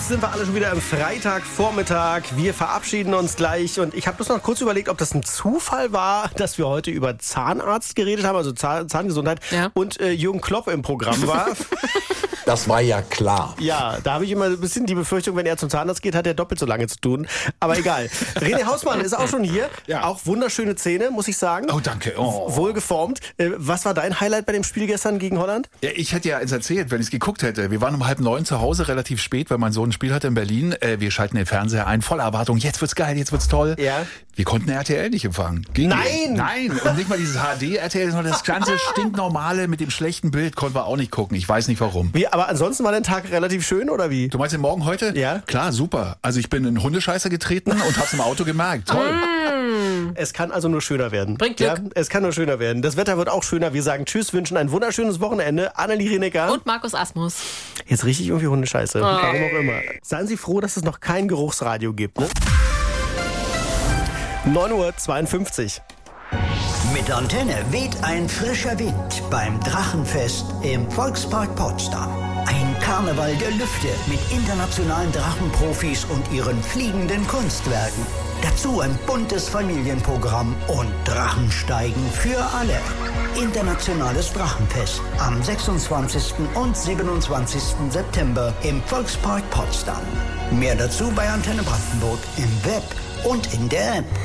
sind wir alle schon wieder am Freitagvormittag. Wir verabschieden uns gleich und ich habe bloß noch kurz überlegt, ob das ein Zufall war, dass wir heute über Zahnarzt geredet haben, also Zahngesundheit, und Jürgen Klopp im Programm war. Das war ja klar. Ja, da habe ich immer ein bisschen die Befürchtung, wenn er zum Zahnarzt geht, hat er doppelt so lange zu tun. Aber egal. René Hausmann ist auch schon hier. Ja. Auch wunderschöne Zähne, muss ich sagen. Oh, danke. Oh. Wohlgeformt. Was war dein Highlight bei dem Spiel gestern gegen Holland? Ja, ich hätte ja eins erzählt, wenn ich es geguckt hätte. Wir waren um 8:30 zu Hause, relativ spät, weil mein Sohn ein Spiel hatte in Berlin. Wir schalten den Fernseher ein, voller Erwartung. Jetzt wird's geil, jetzt wird's toll. Ja. Wir konnten RTL nicht empfangen. Ging Nein! nicht. Nein! Und nicht mal dieses HD-RTL, sondern das ganze stinknormale mit dem schlechten Bild konnten wir auch nicht gucken. Ich weiß nicht warum. Wie, aber ansonsten war der Tag relativ schön, oder wie? Du meinst den Morgen heute? Ja. Klar, super. Also ich bin in Hundescheiße getreten und hab's im Auto gemerkt. Toll. Es kann also nur schöner werden. Bringt Glück. Ja, es kann nur schöner werden. Das Wetter wird auch schöner. Wir sagen Tschüss, wünschen ein wunderschönes Wochenende. Annelie Renecker. Und Markus Asmus. Jetzt richtig irgendwie Hundescheiße. Warum auch immer. Seien Sie froh, dass es noch kein Geruchsradio gibt. Ne? 9:52 Uhr. Mit Antenne weht ein frischer Wind beim Drachenfest im Volkspark Potsdam. Ein Karneval der Lüfte mit internationalen Drachenprofis und ihren fliegenden Kunstwerken. Dazu ein buntes Familienprogramm und Drachensteigen für alle. Internationales Drachenfest am 26. und 27. September im Volkspark Potsdam. Mehr dazu bei Antenne Brandenburg im Web und in der App.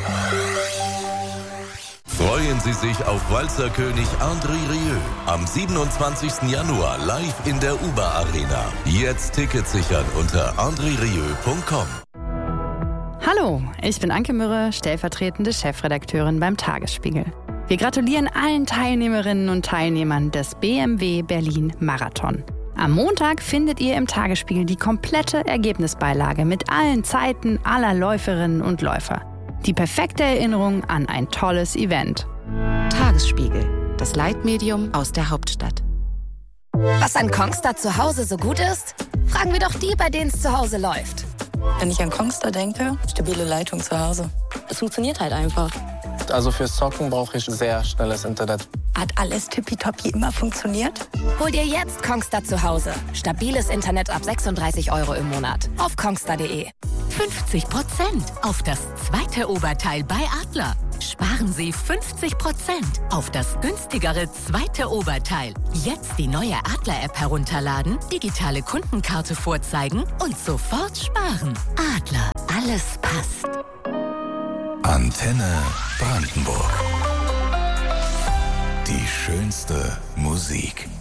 Freuen Sie sich auf Walzerkönig André Rieu am 27. Januar live in der UBA Arena. Jetzt Tickets sichern unter andrerieu.com. Hallo, ich bin Anke Mürre, stellvertretende Chefredakteurin beim Tagesspiegel. Wir gratulieren allen Teilnehmerinnen und Teilnehmern des BMW Berlin Marathon. Am Montag findet ihr im Tagesspiegel die komplette Ergebnisbeilage mit allen Zeiten aller Läuferinnen und Läufer. Die perfekte Erinnerung an ein tolles Event. Tagesspiegel, das Leitmedium aus der Hauptstadt. Was an Kongstar zu Hause so gut ist? Fragen wir doch die, bei denen es zu Hause läuft. Wenn ich an Kongstar denke, stabile Leitung zu Hause. Es funktioniert halt einfach. Also fürs Zocken brauche ich sehr schnelles Internet. Hat alles tippitoppi immer funktioniert? Hol dir jetzt Kongstar zu Hause. Stabiles Internet ab 36 € im Monat. Auf kongstar.de. 50% auf das zweite Oberteil bei Adler. Sparen Sie 50% auf das günstigere zweite Oberteil. Jetzt die neue Adler-App herunterladen, digitale Kundenkarte vorzeigen und sofort sparen. Adler, alles passt. Antenne Brandenburg. Die schönste Musik.